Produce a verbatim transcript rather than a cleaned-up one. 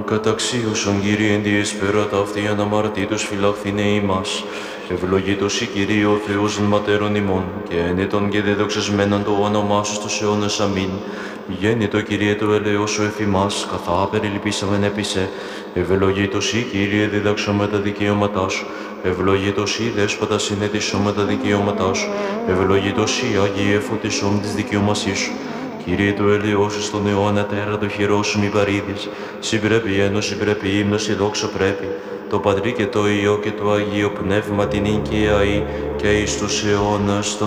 Καταξίωσον Κύριε εν διεσπέρα ταύτη αναμαρτήτως φυλαχθήνε ημάς. Ευλογήτως η Κύριε ο Θεός εν ματέρων ημών, και ένετον και δεδοξασμένον το όνομά σου στους αιώνας αμήν. Γέννητο Κύριε το έλεος σου εφ' ημάς, καθά περιλυπήσαμεν έπισε. Ευλογήτως η Κύριε διδάξαμε τα δικαιώματά σου. Ευλογήτως η Δέσποτα συνέτησόμε τα δικαιώματά σου. Ευλογήτως η Άγιε φωτισόμ της δικαιωμασίας σου. Κύριε το έλεος σου στον αιώνα τέρα το χειρό σου μη παρήδεις. Συμπρέπει ένωση, πρέπει ύμνος, η δόξα πρέπει. Το Πατρί και το Υιό και το Αγίο Πνεύμα την οίκαια ή και εις τους αιώνας των